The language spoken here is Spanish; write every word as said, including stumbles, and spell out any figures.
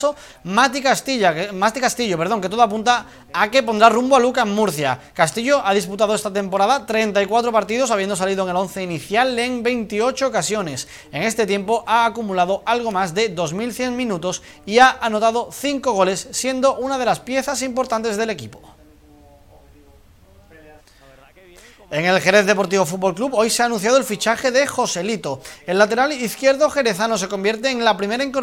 Mati Castilla, que, Mati Castillo, perdón, que todo apunta a que pondrá rumbo a Luca en Murcia. Castillo ha disputado esta temporada treinta y cuatro partidos, habiendo salido en el once inicial en veintiocho ocasiones. En este tiempo ha acumulado algo más de dos mil cien minutos y ha anotado cinco goles, siendo una de las piezas importantes del equipo. En el Jerez Deportivo Fútbol Club hoy se ha anunciado el fichaje de Joselito. El lateral izquierdo jerezano se convierte en la primera incorporación